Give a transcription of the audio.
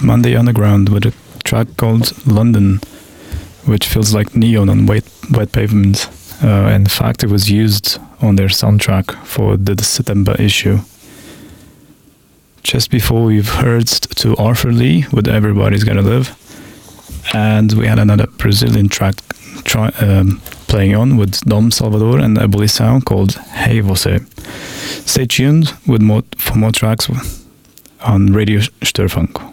Monday Underground with a track called London, which feels like neon on wet pavement. In fact, it was used on their soundtrack for the September issue. Just before, we've heard to Arthur Lee with Everybody's Gonna Live, and we had another Brazilian track playing on with Dom Salvador and Abolição called Hey Você. Stay tuned for more tracks on Radio Störfunk.